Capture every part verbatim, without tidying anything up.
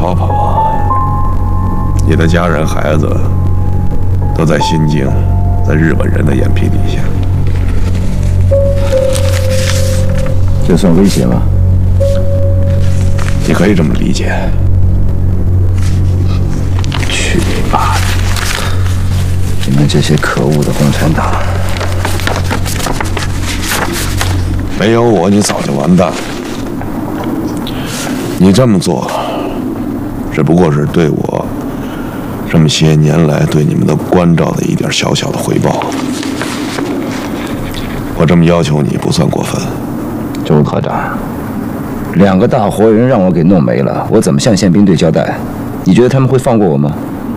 逃跑，你的家人孩子都在新京，在日本人的眼皮底下。 这算威胁吗？ 你可以这么理解。 去你妈的！你们这些可恶的共产党！ 没有我，你早就完蛋。你这么做，只不过是对我这么些年来对你们的关照的一点小小的回报。我这么要求你不算过分。 周科长，两个大活人让我给弄没了，我怎么向宪兵队交代？你觉得他们会放过我吗？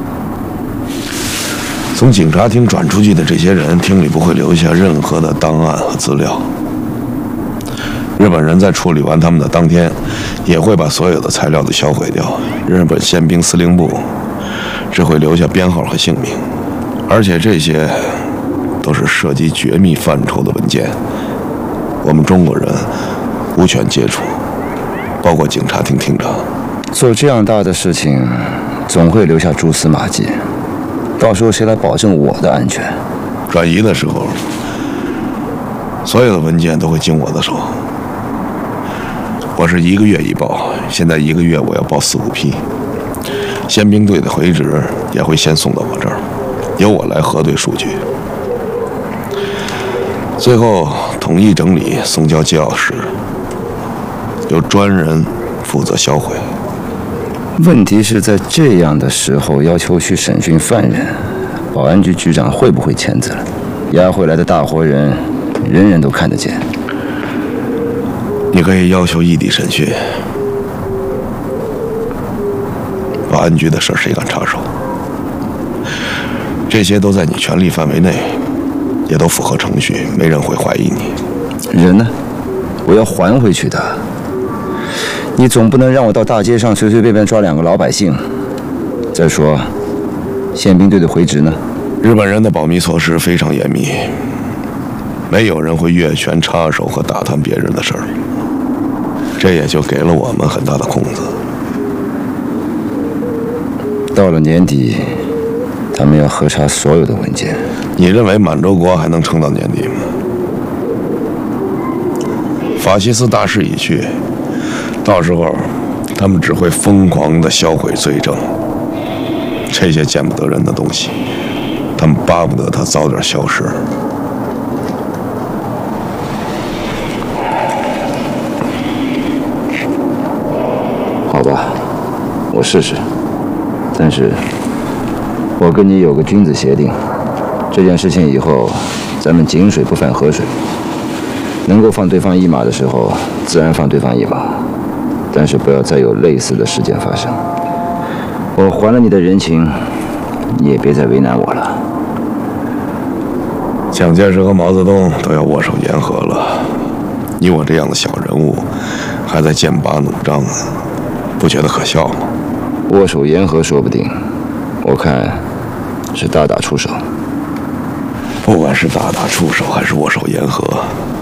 从警察厅转出去的这些人，厅里不会留下任何的档案和资料。日本人在处理完他们的当天，也会把所有的材料都销毁掉。日本宪兵司令部只会留下编号和姓名，而且这些都是涉及绝密范畴的文件，我们中国人无权接触，包括警察厅厅长。 做这样大的事情，总会留下蛛丝马迹，到时候谁来保证我的安全？ 转移的时候，所有的文件都会经我的手。我是一个月一报，现在一个月我要报四五批。宪兵队的回执也会先送到我这儿，由我来核对数据，最后统一整理送交机要室，由专人负责销毁。 问题是在这样的时候要求去审讯犯人，保安局局长会不会签字？押回来的大活人，人人都看得见。 你可以要求异地审讯，保安局的事谁敢插手？这些都在你权力范围内，也都符合程序，没人会怀疑你。 人呢？我要还回去的。你总不能让我到大街上随随便便抓两个老百姓。再说，宪兵队的回执呢？ 日本人的保密措施非常严密，没有人会越权插手和打探别人的事儿。这也就给了我们很大的空子。 到了年底，他们要核查所有的文件。 你认为满洲国还能撑到年底吗？法西斯大势已去，到时候他们只会疯狂地销毁罪证。这些见不得人的东西，他们巴不得它早点消失。 好吧，我试试。但是，我跟你有个君子协定，这件事情以后，咱们井水不犯河水。能够放对方一马的时候，自然放对方一马，但是不要再有类似的事件发生。我还了你的人情，你也别再为难我了。 蒋介石和毛泽东都要握手言和了，你我这样的小人物，还在剑拔弩张，不觉得可笑吗？ 握手言和说不定，我看是大打出手。 不管是大打出手还是握手言和，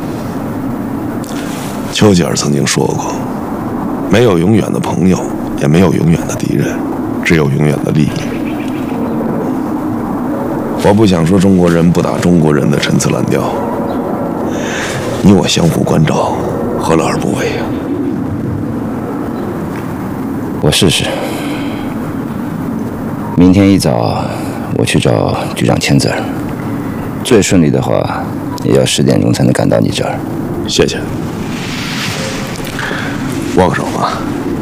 丘吉尔曾经说过，没有永远的朋友，也没有永远的敌人，只有永远的利益。我不想说中国人不打中国人的陈词滥调，你我相互关照，何乐而不为呀？ 我试试。明天一早我去找局长签字，最顺利的话，也要十点钟才能赶到你这儿。 谢谢。握个手吧。